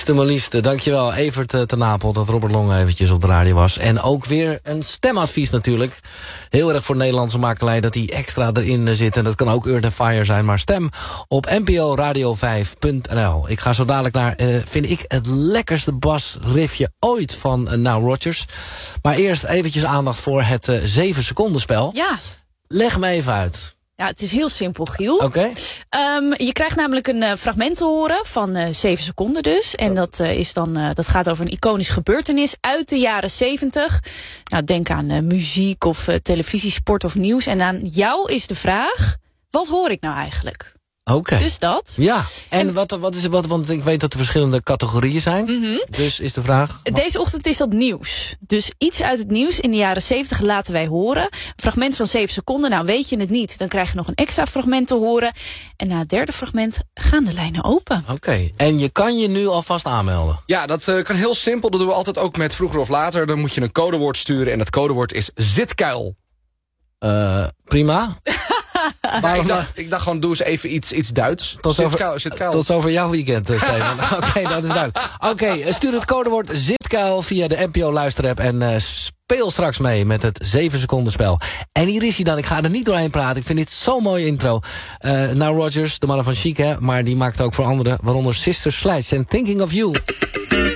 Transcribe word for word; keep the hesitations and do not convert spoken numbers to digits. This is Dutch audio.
liefste, mijn liefste. Dankjewel, Evert uh, ten Napel, dat Robert Long eventjes op de radio was. En ook weer een stemadvies natuurlijk. Heel erg voor Nederlandse makelij dat die extra erin uh, zit. En dat kan ook Earth and Fire zijn. Maar stem op n p o radio vijf punt n l. Ik ga zo dadelijk naar, uh, vind ik, het lekkerste basriffje ooit van uh, Nile Rodgers. Maar eerst eventjes aandacht voor het uh, zeven seconden spel. Ja. Leg me even uit. Ja, het is heel simpel, Giel. Oké. Okay. Um, je krijgt namelijk een uh, fragment te horen van uh, zeven seconden dus. En dat, uh, is dan, uh, dat gaat over een iconische gebeurtenis uit de jaren zeventig. Nou, denk aan uh, muziek of uh, televisie, sport of nieuws. En aan jou is de vraag, wat hoor ik nou eigenlijk? Oké. Okay. Dus dat. Ja, en, en wat, wat is het, wat, want ik weet dat er verschillende categorieën zijn. Mm-hmm. Dus is de vraag... Deze ochtend is dat nieuws. Dus iets uit het nieuws in de jaren zeventig laten wij horen. Een fragment van zeven seconden. Nou, weet je het niet, dan krijg je nog een extra fragment te horen. En na het derde fragment gaan de lijnen open. Oké, okay. En je kan je nu alvast aanmelden? Ja, dat uh, kan heel simpel. Dat doen we altijd ook met vroeger of later. Dan moet je een codewoord sturen en dat codewoord is zitkuil. Uh, prima. Maar ik, dacht, ik dacht gewoon, doe eens even iets, iets Duits. Tot zitkuil, over, zitkuil. tot over jouw weekend, uh, Steven. Oké, okay, dat is duidelijk. Oké, okay, stuur het codewoord zitkuil via de N P O luisterapp en uh, speel straks mee met het zeven seconden spel. En hier is hij dan, ik ga er niet doorheen praten. Ik vind dit zo'n mooie intro. Uh, Nile Rodgers, de mannen van Chic, hè, maar die maakt ook voor anderen, waaronder Sister Sledge en Thinking of You.